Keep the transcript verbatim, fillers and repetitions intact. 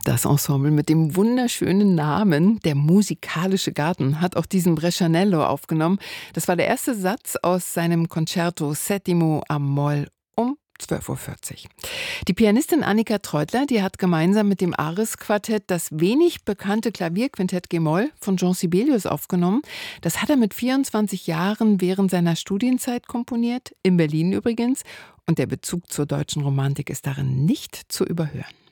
Das Ensemble mit dem wunderschönen Namen Der musikalische Garten hat auch diesen Brescianello aufgenommen. Das war der erste Satz aus seinem Concerto Settimo am Moll um zwölf Uhr vierzig. Die Pianistin Annika Treutler, die hat gemeinsam mit dem Ares-Quartett das wenig bekannte Klavierquintett G-Moll von Jean Sibelius aufgenommen. Das hat er mit vierundzwanzig Jahren während seiner Studienzeit komponiert, in Berlin übrigens. Und der Bezug zur deutschen Romantik ist darin nicht zu überhören.